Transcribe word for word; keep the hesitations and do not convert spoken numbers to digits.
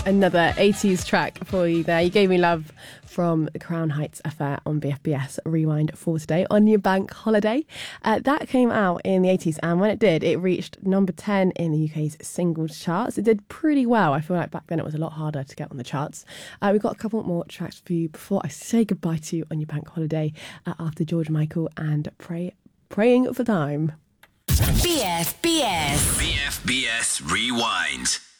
Another eighties track for you there. You gave me love from the Crown Heights Affair on B F B S Rewind for today on your bank holiday. Uh, that came out in the eighties, and when it did, it reached number ten in the U K's singles charts. It did pretty well. I feel like back then it was a lot harder to get on the charts. Uh, we've got a couple more tracks for you before I say goodbye to you on your bank holiday uh, after George Michael and Pray, Praying for Time. B F B S. B F B S Rewind.